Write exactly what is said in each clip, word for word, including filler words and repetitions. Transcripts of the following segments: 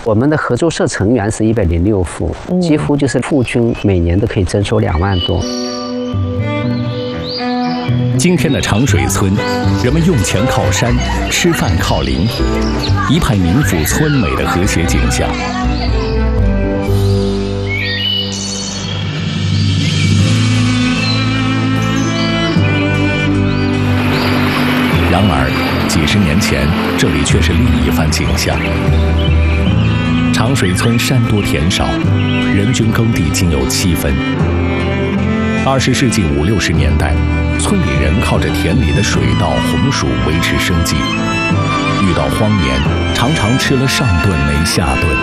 我们的合作社成员是一百零六户，嗯、几乎就是户均每年都可以征收两万多。 今天的长水村，人们用钱靠山，吃饭靠林，一派民富村美的和谐景象。然而，几十年前，这里却是另一番景象。长水村山多田少，人均耕地仅有七分。二十世纪五六十年代，村里人靠着田里的水稻、红薯维持生计。遇到荒年，常常吃了上顿没下顿。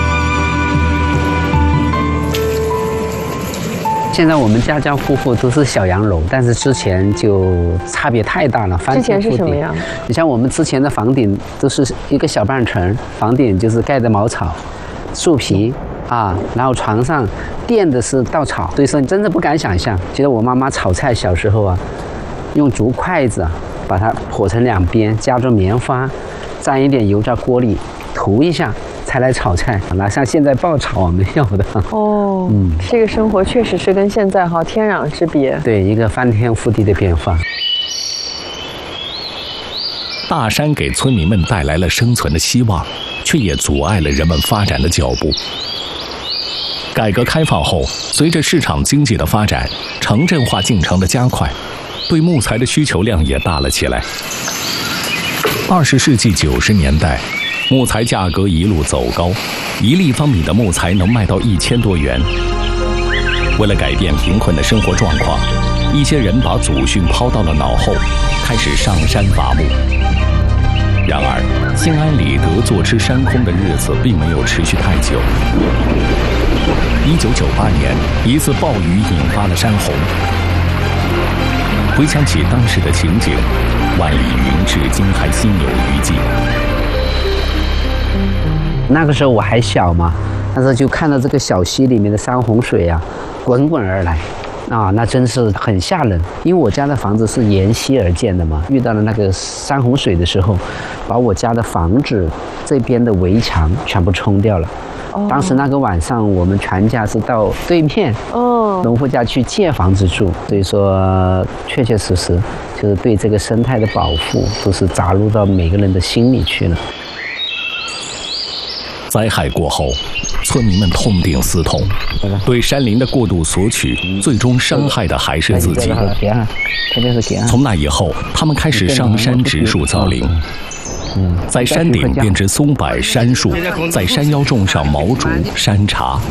现在我们家家户户都是小洋楼，但是之前就差别太大了。 之前是什么样？ 你像我们之前的房顶都是一个小半层，房顶就是盖的茅草、树皮啊，然后床上垫的是稻草，所以说你真的不敢想象。记得我妈妈炒菜小时候啊，用竹筷子把它剖成两边，夹着棉花，蘸一点油在锅里涂一下。才来炒菜，哪像现在爆炒没有的哦。嗯，这个生活确实是跟现在哈天壤之别。 对，一个翻天覆地的变化。 大山给村民们带来了生存的希望，却也阻碍了人们发展的脚步。改革开放后，随着市场经济的发展，城镇化进程的加快，对木材的需求量也大了起来。二十世纪九十年代。木材价格一路走高，一立方米的木材能卖到一千多元。为了改变贫困的生活状况，一些人把祖训抛到了脑后，开始上山伐木。然而，心安理得坐吃山空的日子并没有持续太久。一九九八年，一次暴雨引发了山洪。回想起当时的情景，万里云至今还心有余悸。 那个时候我还小嘛，但是就看到这个小溪里面的山洪水啊，滚滚而来，啊，那真是很吓人。因为我家的房子是沿溪而建的嘛，遇到了那个山洪水的时候，把我家的房子这边的围墙全部冲掉了。哦、当时那个晚上，我们全家是到对面哦农户家去借房子住，所以说确确实实就是对这个生态的保护，都是扎入到每个人的心里去了。 灾害过后，村民们痛定思痛，对山林的过度索取，最终伤害的还是自己。从那以后，他们开始上山植树造林，在山顶编织松柏、杉树，在山腰种上毛竹、山茶。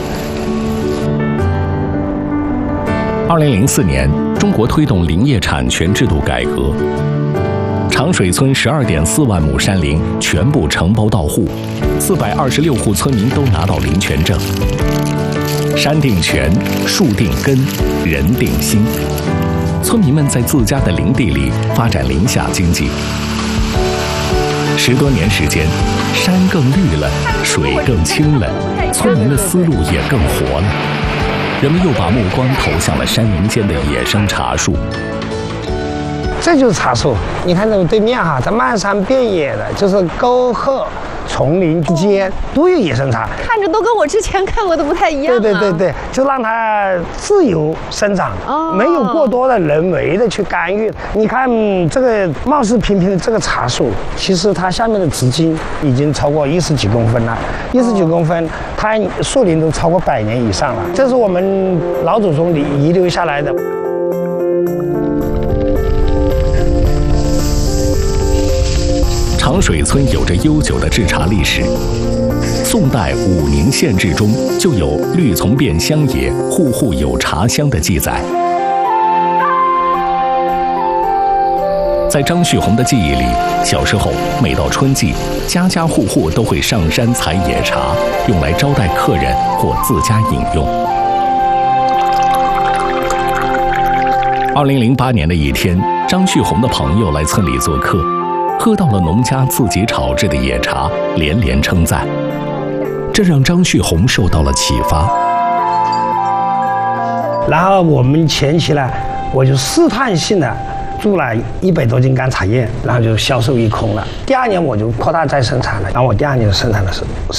二零零四年，中国推动林业产权制度改革。长水村十二点四万亩山林全部承包到户，四百二十六户村民都拿到林权证。山定权，树定根，人定心。村民们在自家的林地里发展林下经济。十多年时间，山更绿了，水更清了，村民的思路也更活了。人们又把目光投向了山林间的野生茶树。 这就是茶树，你看这个对面哈，它漫山遍野的，就是沟壑、丛林之间都有野生茶， 看着都跟我之前看过的不太一样、啊。 对对对对，就让它自由生长，哦、没有过多的人为的去干预。你看这个貌似平平的这个茶树，其实它下面的直径已经超过一十几公分了，一十几公分，它树龄都超过百年以上了。这是我们老祖宗遗留下来的。 长水村有着悠久的制茶历史，宋代武宁县志中就有“绿丛遍乡野，户户有茶香”的记载。在张旭红的记忆里，小时候每到春季，家家户户都会上山采野茶，用来招待客人或自家饮用。二零零八年的一天，张旭红的朋友来村里做客。喝到了农家自己炒制的野茶，连连称赞，这让张旭红受到了启发。 然后我们前期呢，我就试探性的做了一百多斤干茶叶，然后就销售一空了。第二年我就扩大再生产了，然后我第二年生产的是